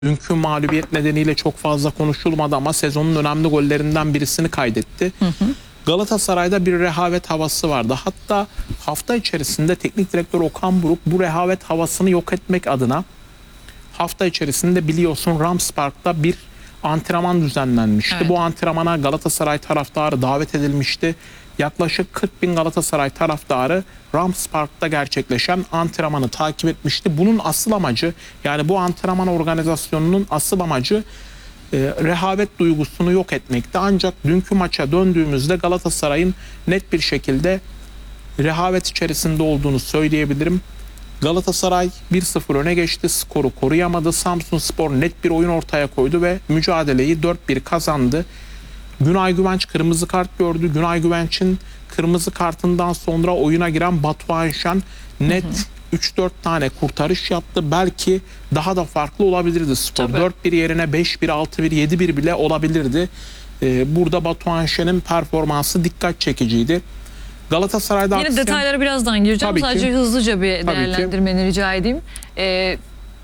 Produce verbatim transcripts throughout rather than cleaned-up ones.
Dünkü mağlubiyet nedeniyle çok fazla konuşulmadı ama sezonun önemli gollerinden birisini kaydetti. Hı hı. Galatasaray'da bir rehavet havası vardı. Hatta hafta içerisinde teknik direktör Okan Buruk bu rehavet havasını yok etmek adına hafta içerisinde biliyorsun Rams Park'ta bir antrenman düzenlenmişti. Evet. Bu antrenmana Galatasaray taraftarı davet edilmişti. Yaklaşık kırk bin Galatasaray taraftarı Rams Park'ta gerçekleşen antrenmanı takip etmişti. Bunun asıl amacı, yani bu antrenman organizasyonunun asıl amacı e, rehavet duygusunu yok etmekti. Ancak dünkü maça döndüğümüzde Galatasaray'ın net bir şekilde rehavet içerisinde olduğunu söyleyebilirim. Galatasaray bir sıfır öne geçti, skoru koruyamadı. Samsunspor net bir oyun ortaya koydu ve mücadeleyi dört bir kazandı. Günay Güvenç kırmızı kart gördü. Günay Güvenç'in kırmızı kartından sonra oyuna giren Batuhan Şen net üç dört tane kurtarış yaptı. Belki daha da farklı olabilirdi skor. dört bir yerine beş bir, altı bir, yedi bir bile olabilirdi. Ee, burada Batuhan Şen'in performansı dikkat çekiciydi. Galatasaray'da yine aksine... detaylara birazdan gireceğim. Tabii Sadece ki. hızlıca bir değerlendirmeni rica edeyim. Ee,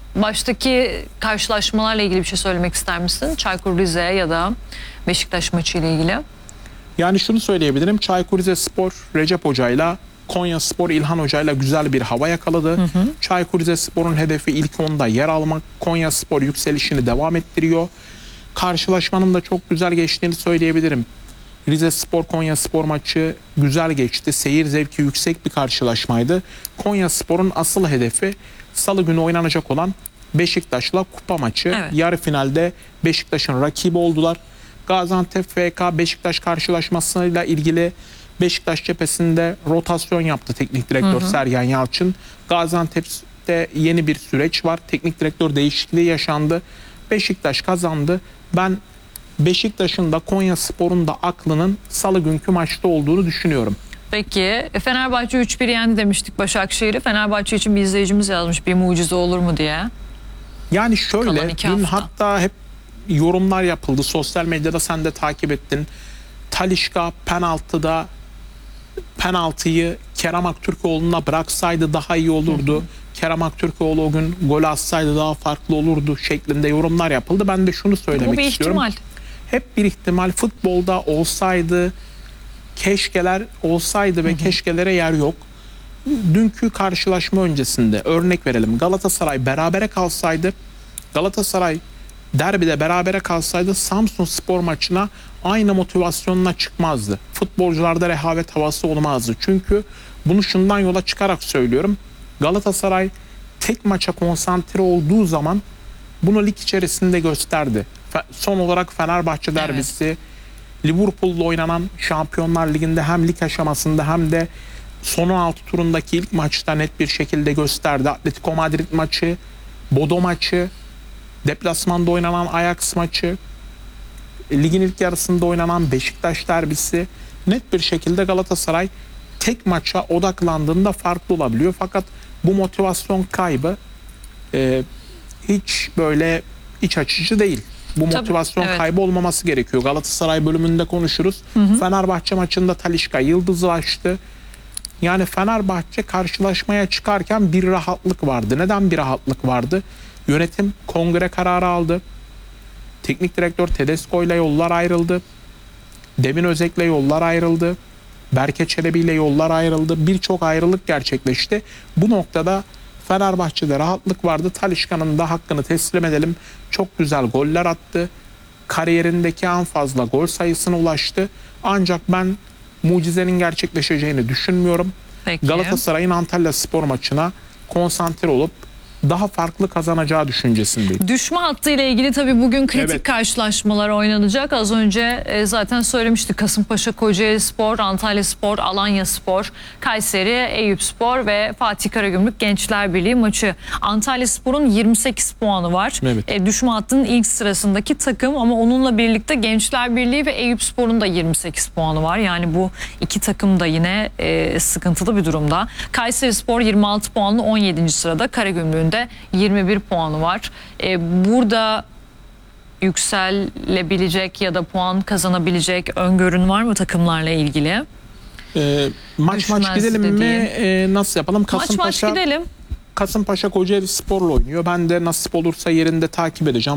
baştaki karşılaşmalarla ilgili bir şey söylemek ister misin? Çaykur Rize ya da Beşiktaş maçı ile ilgili. Yani şunu söyleyebilirim. Çaykur Rizespor Recep Hoca'yla, Konyaspor İlhan Hoca'yla güzel bir hava yakaladı. Hı hı. Çaykur Rizespor'un hedefi ilk onda yer almak. Konyaspor yükselişini devam ettiriyor. Karşılaşmanın da çok güzel geçtiğini söyleyebilirim. Rizespor Konyaspor maçı güzel geçti. Seyir zevki yüksek bir karşılaşmaydı. Konyaspor'un asıl hedefi Salı günü oynanacak olan Beşiktaş'la kupa maçı. Evet. Yarı finalde Beşiktaş'ın rakibi oldular. Gaziantep F K Beşiktaş karşılaşmasıyla ilgili Beşiktaş cephesinde rotasyon yaptı teknik direktör hı hı. Sergen Yalçın. Gaziantep'te yeni bir süreç var. Teknik direktör değişikliği yaşandı. Beşiktaş kazandı. Ben Beşiktaş'ın da Konyaspor'un da aklının Salı günkü maçta olduğunu düşünüyorum. Peki Fenerbahçe üç bir yendi demiştik Başakşehir'i. Fenerbahçe için bir izleyicimiz yazmış, bir mucize olur mu diye. Yani şöyle dün hatta hep yorumlar yapıldı. Sosyal medyada sen de takip ettin. Talisca penaltıda penaltıyı Kerem Aktürkoğlu'na bıraksaydı daha iyi olurdu. Hı hı. Kerem Aktürkoğlu o gün gol atsaydı daha farklı olurdu şeklinde yorumlar yapıldı. Ben de şunu söylemek istiyorum. Bu bir istiyorum. ihtimal. Hep bir ihtimal. Futbolda olsaydı, keşkeler olsaydı ve hı hı. keşkelere yer yok. Dünkü karşılaşma öncesinde örnek verelim. Galatasaray berabere kalsaydı, Galatasaray derbide berabere kalsaydı Samsunspor maçına aynı motivasyonla çıkmazdı. Futbolcularda rehavet havası olmazdı. Çünkü bunu şundan yola çıkarak söylüyorum. Galatasaray tek maça konsantre olduğu zaman bunu lig içerisinde gösterdi. Son olarak Fenerbahçe derbisi, evet. Liverpool'la oynanan Şampiyonlar Ligi'nde hem lig aşamasında hem de son on altı turundaki ilk maçta net bir şekilde gösterdi. Atletico Madrid maçı, Bodo maçı, deplasmanda oynanan Ajax maçı, ligin ilk yarısında oynanan Beşiktaş derbisi, net bir şekilde Galatasaray tek maça odaklandığında farklı olabiliyor. Fakat bu motivasyon kaybı e, hiç böyle iç açıcı değil. Bu Tabii, motivasyon evet. kaybı olmaması gerekiyor. Galatasaray bölümünde konuşuruz. Hı hı. Fenerbahçe maçında Talisca yıldızlaştı. Yani Fenerbahçe karşılaşmaya çıkarken bir rahatlık vardı. Neden bir rahatlık vardı? Yönetim kongre kararı aldı. Teknik direktör Tedesco ile yollar ayrıldı. Demin Özek'le yollar ayrıldı. Berke Çelebi ile yollar ayrıldı. Birçok ayrılık gerçekleşti. Bu noktada Fenerbahçe'de rahatlık vardı. Talisca'nın da hakkını teslim edelim. Çok güzel goller attı. Kariyerindeki en fazla gol sayısına ulaştı. Ancak ben mucizenin gerçekleşeceğini düşünmüyorum. Peki. Galatasaray'ın Antalyaspor maçına konsantre olup daha farklı kazanacağı düşüncesindeyim. Düşme hattı ile ilgili tabii bugün kritik evet. karşılaşmalar oynanacak. Az önce e, zaten söylemiştik. Kasımpaşa, Kocaelispor, Antalyaspor, Alanyaspor, Kayseri, Eyüpspor ve Fatih Karagümrük Gençler Birliği maçı. Antalyaspor'un yirmi sekiz puanı var. Evet. E, düşme hattının ilk sırasındaki takım ama onunla birlikte Gençler Birliği ve Eyüpspor'un da yirmi sekiz puanı var. Yani bu iki takım da yine e, sıkıntılı bir durumda. Kayserispor yirmi altı puanlı on yedinci sırada. Karagümrük'ün de yirmi bir puanı var. Ee, burada yükselebilecek ya da puan kazanabilecek öngörün var mı takımlarla ilgili? Ee, maç Düşmez maç gidelim dediğim. mi? Ee, nasıl yapalım? Kasımpaşa, maç maç gidelim. Kasımpaşa Kocaeli Spor'la oynuyor. Ben de nasip olursa yerinde takip edeceğim.